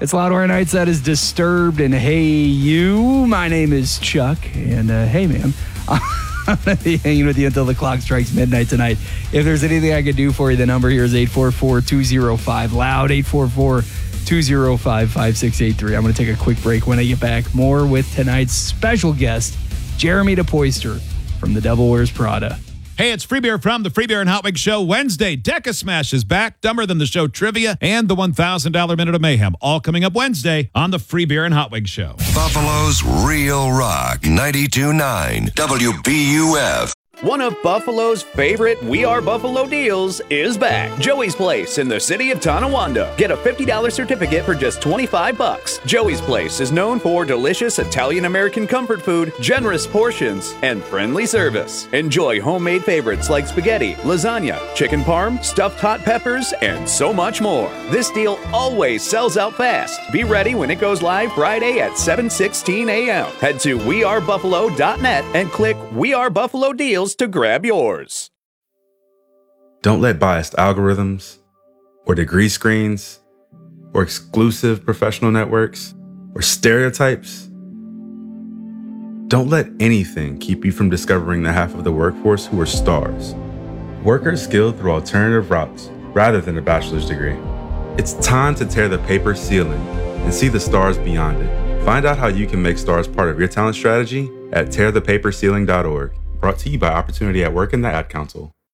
It's Loudwire Nights. That is Disturbed and Hey You. My name is Chuck. And hey, man, I'm going to be hanging with you until the clock strikes midnight tonight. If there's anything I can do for you, the number here is 844-205-LOUD, 844-205-5683. I'm going to take a quick break. When I get back, more with tonight's special guest, Jeremy DePoyster from The Devil Wears Prada. Hey, it's Free Beer from the Free Beer and Hot Wings Show. Wednesday, Deca Smash is back, Dumber Than the Show trivia, and the $1,000 Minute of Mayhem. All coming up Wednesday on the Free Beer and Hot Wings Show. Buffalo's Real Rock, 92.9 WBUF. One of Buffalo's favorite We Are Buffalo deals is back. Joey's Place in the city of Tonawanda. Get a $50 certificate for just $25. Joey's Place is known for delicious Italian-American comfort food, generous portions, and friendly service. Enjoy homemade favorites like spaghetti, lasagna, chicken parm, stuffed hot peppers, and so much more. This deal always sells out fast. Be ready when it goes live Friday at 7:16 a.m. Head to wearebuffalo.net and click We Are Buffalo Deals to grab yours. Don't let biased algorithms or degree screens or exclusive professional networks or stereotypes. Don't let anything keep you from discovering the half of the workforce who are stars. Workers skilled through alternative routes rather than a bachelor's degree. It's time to tear the paper ceiling and see the stars beyond it. Find out how you can make stars part of your talent strategy at tearthepaperceiling.org. Brought to you by Opportunity at Work and the Ad Council.